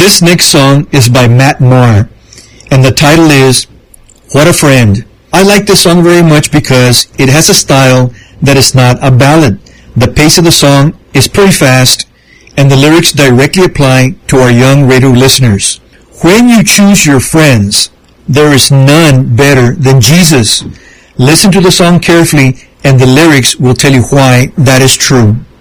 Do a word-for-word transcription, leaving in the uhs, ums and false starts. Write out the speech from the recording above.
This next song is by Matt Maher, and the title is What a Friend. I like this song very much because it has a style that is not a ballad. The pace of the song is pretty fast, and the lyrics directly apply to our young radio listeners. When you choose your friends, there is none better than Jesus. Listen to the song carefully, and the lyrics will tell you why that is true.